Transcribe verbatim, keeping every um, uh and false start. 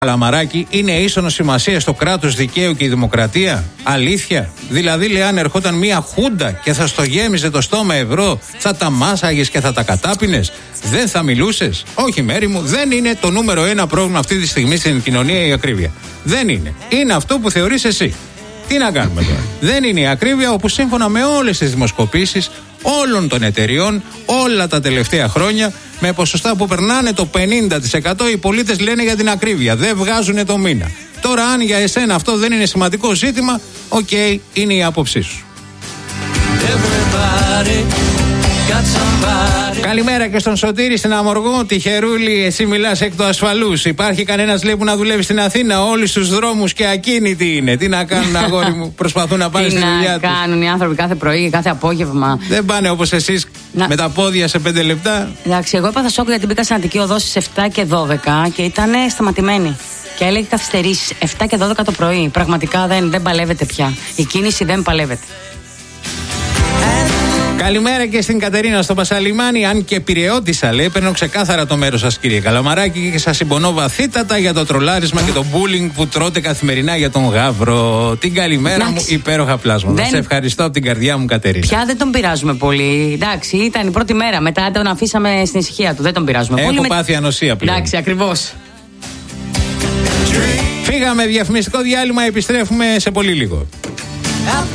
Καλαμαράκη, είναι ίσονο σημασία στο κράτος δικαίου και η δημοκρατία? Αλήθεια? Δηλαδή, λέει, αν ερχόταν μια χούντα και θα στο γέμιζε το στόμα ευρώ, θα τα μάσαγες και θα τα κατάπινες? Δεν θα μιλούσες? Όχι, Μέρη μου, δεν είναι το νούμερο ένα πρόβλημα αυτή τη στιγμή στην κοινωνία η ακρίβεια. Δεν είναι. Είναι αυτό που θεωρείς εσύ. Τι να κάνουμε τώρα? Δεν είναι η ακρίβεια, όπου σύμφωνα με όλες τις δημοσκοπήσεις όλων των εταιριών όλα τα τελευταία χρόνια, με ποσοστά που περνάνε το πενήντα τοις εκατό, οι πολίτες λένε για την ακρίβεια. Δεν βγάζουν το μήνα. Τώρα, αν για εσένα αυτό δεν είναι σημαντικό ζήτημα, οκ, okay, είναι η άποψή σου. Καλημέρα και στον Σωτήρη στην Αμοργό. Τυχερούλη, εσύ μιλάς εκ του ασφαλούς. Υπάρχει κανένας, λέει, που να δουλεύει στην Αθήνα? Όλοι στους δρόμους και ακίνητοι είναι. Τι να κάνουν, αγόρι μου? Προσπαθούν να πάνε στη δουλειά τους. Τι να κάνουν οι άνθρωποι κάθε πρωί, κάθε απόγευμα? Δεν πάνε όπως εσείς να... με τα πόδια σε πέντε λεπτά. Εντάξει, εγώ έπαθα σοκ γιατί μπήκα στην Αττική Οδό στις εφτά και δώδεκα και ήταν σταματημένη. Και έλεγε καθυστερήσεις εφτά και δώδεκα το πρωί. Πραγματικά δεν, δεν παλεύεται πια. Η κίνηση δεν παλεύεται. Καλημέρα και στην Κατερίνα στο Πασαλιμάνι. Αν και πειραιώτησα, λέει, παίρνω ξεκάθαρα το μέρος σας, κύριε Καλαμαράκη, και σας συμπονώ βαθύτατα για το τρολάρισμα και το bullying που τρώτε καθημερινά για τον Γαύρο. Την καλημέρα μου, υπέροχα πλάσματα. Δεν... Σε ευχαριστώ από την καρδιά μου, Κατερίνα. Πια δεν τον πειράζουμε πολύ. Εντάξει, ήταν η πρώτη μέρα. Μετά τον αφήσαμε στην ησυχία του. Δεν τον πειράζουμε Έχω πολύ. Έχω πάθει με... ανοσία πλέον. Εντάξει, ακριβώς. Φύγαμε διαφημιστικό διάλειμμα, επιστρέφουμε σε πολύ λίγο.